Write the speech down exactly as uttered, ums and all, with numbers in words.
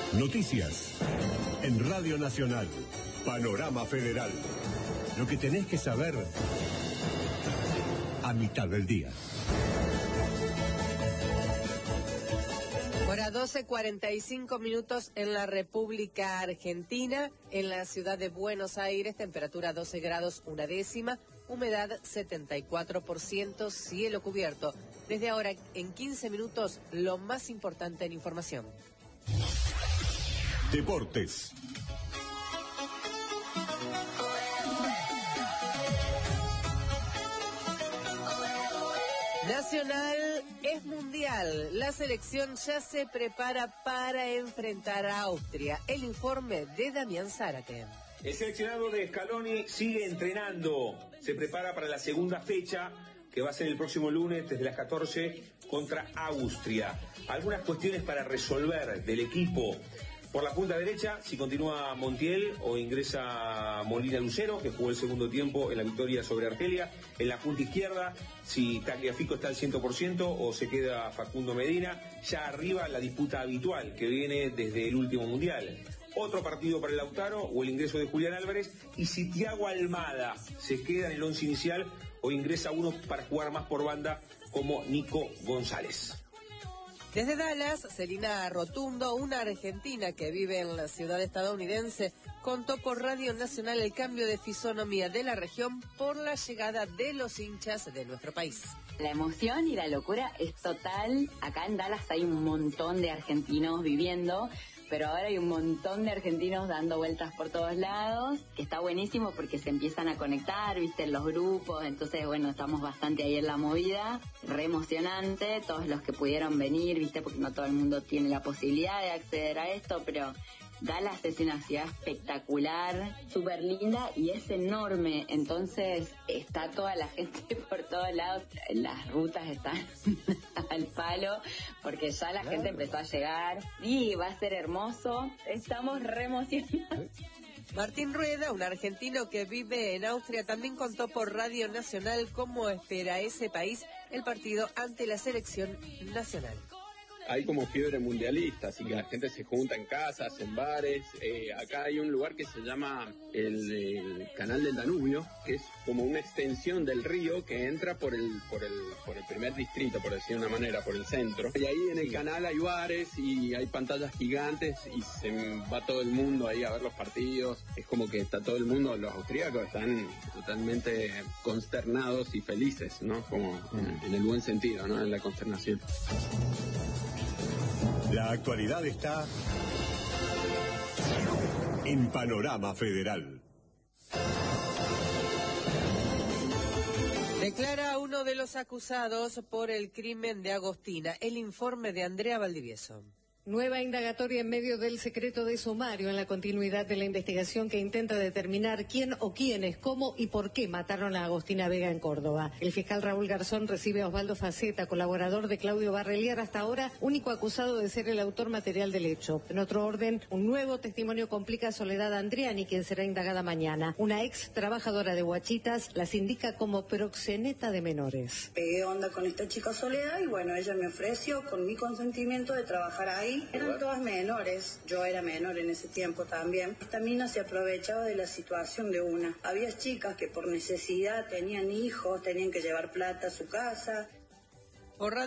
Noticias en Radio Nacional, Panorama Federal. Lo que tenés que saber a mitad del día. Hora doce, cuarenta y cinco minutos en la República Argentina, en la ciudad de Buenos Aires, temperatura doce grados una décima, humedad setenta y cuatro por ciento, cielo cubierto. Desde ahora, en quince minutos, lo más importante en información. Deportes. Nacional es mundial. La selección ya se prepara para enfrentar a Austria. El informe de Damián Zárate. El seleccionado de Scaloni sigue entrenando. Se prepara para la segunda fecha, que va a ser el próximo lunes desde las catorce contra Austria. Algunas cuestiones para resolver del equipo. Por la punta derecha, si continúa Montiel o ingresa Molina Lucero, que jugó el segundo tiempo en la victoria sobre Argelia. En la punta izquierda, si Tagliafico está al cien por ciento o se queda Facundo Medina. Ya arriba la disputa habitual que viene desde el último mundial. Otro partido para el Lautaro o el ingreso de Julián Álvarez. Y si Thiago Almada se queda en el once inicial o ingresa uno para jugar más por banda como Nico González. Desde Dallas, Celina Rotundo, una argentina que vive en la ciudad estadounidense, contó por Radio Nacional el cambio de fisonomía de la región por la llegada de los hinchas de nuestro país. La emoción y la locura es total. Acá en Dallas hay un montón de argentinos viviendo, pero ahora hay un montón de argentinos dando vueltas por todos lados, que está buenísimo porque se empiezan a conectar, viste, en los grupos, entonces, bueno, estamos bastante ahí en la movida, re emocionante, todos los que pudieron venir, viste, porque no todo el mundo tiene la posibilidad de acceder a esto, pero Dallas es una ciudad espectacular, súper linda y es enorme, entonces está toda la gente por todos lados, las rutas están al palo, porque ya la gente empezó a llegar y va a ser hermoso, estamos re emocionados. Martín Rueda, un argentino que vive en Austria, también contó por Radio Nacional cómo espera ese país el partido ante la selección nacional. Hay como fiebre mundialista, así que la gente se junta en casas, en bares. Eh, acá hay un lugar que se llama el, el Canal del Danubio, que es como una extensión del río que entra por el, por el, por el primer distrito, por decir de una manera, por el centro. Y ahí en el canal hay bares y hay pantallas gigantes y se va todo el mundo ahí a ver los partidos. Es como que está todo el mundo, los austríacos están totalmente consternados y felices, ¿no? Como en, en el buen sentido, ¿no? En la consternación. La actualidad está en Panorama Federal. Declara uno de los acusados por el crimen de Agostina. El informe de Andrea Valdivieso. Nueva indagatoria en medio del secreto de sumario en la continuidad de la investigación que intenta determinar quién o quiénes, cómo y por qué mataron a Agostina Vega en Córdoba. El fiscal Raúl Garzón recibe a Osvaldo Faceta, colaborador de Claudio Barrelier, hasta ahora único acusado de ser el autor material del hecho. En otro orden, un nuevo testimonio complica a Soledad Andriani, quien será indagada mañana. Una ex trabajadora de Huachitas las indica como proxeneta de menores. Pegué onda con esta chica Soledad y bueno, ella me ofreció con mi consentimiento de trabajar ahí. Eran todas menores, yo era menor en ese tiempo también. Esta mina se aprovechaba de la situación de una. Había chicas que por necesidad tenían hijos, tenían que llevar plata a su casa. Por